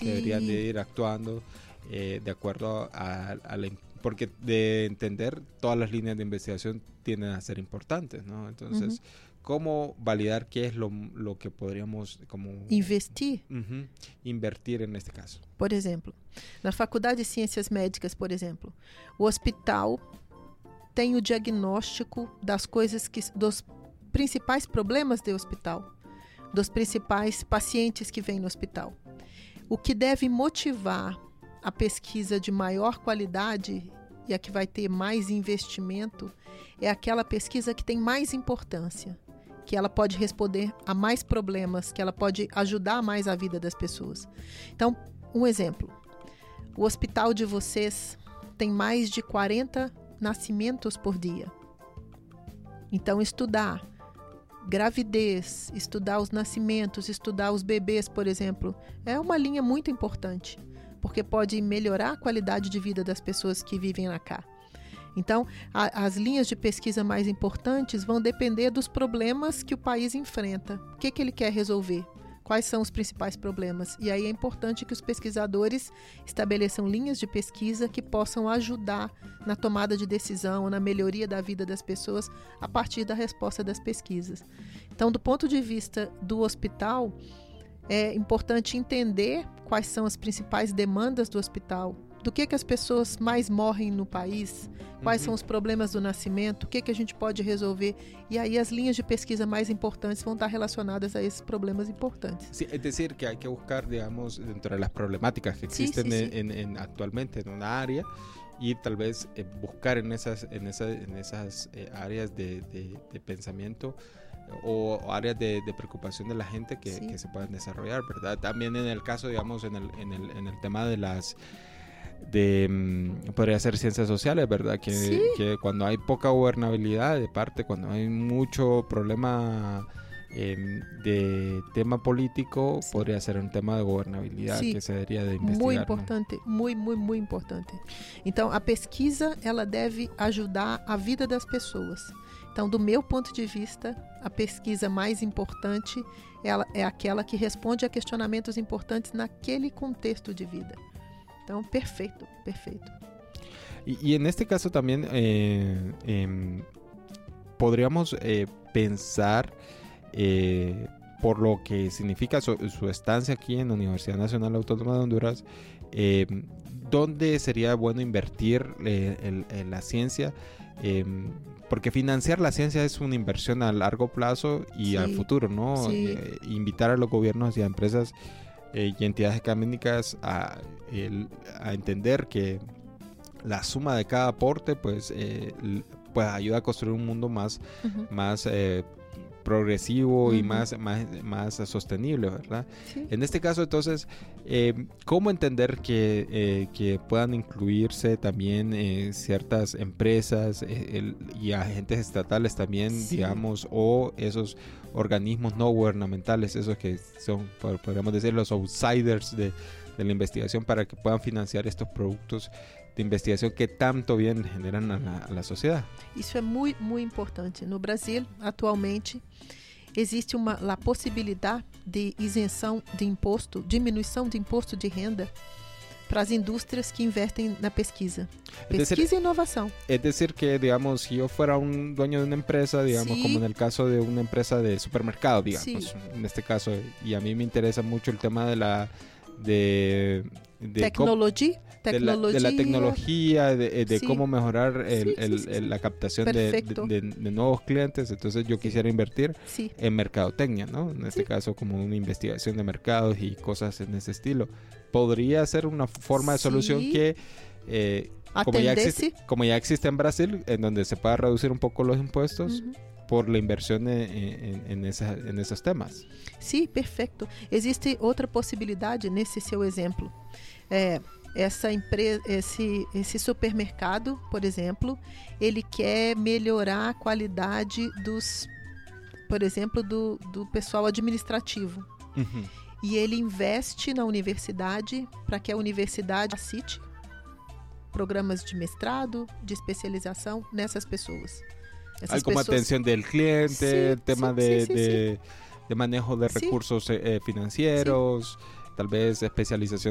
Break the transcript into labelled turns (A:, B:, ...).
A: que deberían de ir actuando de acuerdo porque de entender todas las líneas de investigación tienden a ser importantes, ¿no? Entonces, ¿cómo validar qué es lo que podríamos como
B: investir?
A: Invertir en este caso.
B: Por exemplo, na Faculdade de Ciências Médicas, por exemplo, o hospital tem o diagnóstico dos principais problemas do hospital, dos principais pacientes que vêm no hospital. O que deve motivar a pesquisa de maior qualidade e a que vai ter mais investimento é aquela pesquisa que tem mais importância, que ela pode responder a mais problemas, que ela pode ajudar mais a vida das pessoas. Então, um exemplo, o hospital de vocês tem mais de 40 nascimentos por dia. Então, estudar gravidez, estudar os nascimentos, estudar os bebês, por exemplo, é uma linha muito importante, porque pode melhorar a qualidade de vida das pessoas que vivem lá cá. Então, as linhas de pesquisa mais importantes vão depender dos problemas que o país enfrenta. O que ele quer resolver? Quais são os principais problemas? E aí é importante que os pesquisadores estabeleçam linhas de pesquisa que possam ajudar na tomada de decisão, na melhoria da vida das pessoas a partir da resposta das pesquisas. Então, do ponto de vista do hospital, é importante entender quais são as principais demandas do hospital, do que as pessoas mais morrem no país, quais são os problemas do nascimento, o que a gente pode resolver. E aí as linhas de pesquisa mais importantes vão estar relacionadas a esses problemas importantes.
A: Sí, es decir, que hay que buscar, digamos, dentro de las problemáticas que existen actualmente en una área y tal vez buscar en esas áreas de pensamiento o áreas de preocupación de la gente que se puedan desarrollar, ¿verdad? También en el caso, digamos, en el tema podría ser ciencias sociales, ¿verdad? Que cuando hay poca gobernabilidad de parte, cuando hay mucho problema de tema político, podría ser un tema de gobernabilidad que se debería de investigar.
B: Muito importante, ¿no? Muito importante. Então, a pesquisa, ela deve ajudar a vida das pessoas. Então, do meu ponto de vista, a pesquisa mais importante é aquela que responde a questionamentos importantes naquele contexto de vida. Então, perfeito.
A: Y en este caso también podríamos pensar por lo que significa su estancia aquí en la Universidad Nacional Autónoma de Honduras, ¿dónde sería bueno invertir en la ciencia? Porque financiar la ciencia es una inversión a largo plazo y al futuro, ¿no?
B: Sí.
A: Invitar a los gobiernos y a empresas y entidades académicas a entender que la suma de cada aporte pues ayuda a construir un mundo más progresivo y más sostenible, ¿verdad?
B: Sí.
A: En este caso, entonces, ¿cómo entender que puedan incluirse también ciertas empresas y agentes estatales también, digamos, o esos organismos no gubernamentales, esos que son, podríamos decir, los outsiders de la investigación, para que puedan financiar estos productos de investigação que tanto bien generan a la sociedade?
B: Isso é muito importante. No Brasil, atualmente, existe a possibilidade de isenção de imposto, diminuição de imposto de renda para as indústrias que investem na pesquisa. Pesquisa e inovação.
A: Es decir que, digamos, si yo fuera un dueño de una empresa, digamos, como en el caso de una empresa de supermercado, digamos, en este caso, y a mí me interesa mucho el tema de la
B: tecnología,
A: de la tecnología, de cómo mejorar la captación de nuevos clientes. Entonces yo quisiera invertir en mercadotecnia, ¿no? En este caso, como una investigación de mercados y cosas en ese estilo. Podría ser una forma de solución que como ya existe en Brasil, en donde se pueda reducir un poco los impuestos por la inversión en esos temas.
B: Sim, perfeito. Existe outra possibilidade nesse seu exemplo. Essa empresa, esse supermercado, por exemplo, ele quer melhorar a qualidade por exemplo, do pessoal administrativo. E ele investe na universidade para que a universidade cite programas de mestrado, de especialização nessas pessoas.
A: Algo como atención del cliente, tema de manejo de recursos financieros, tal vez especialización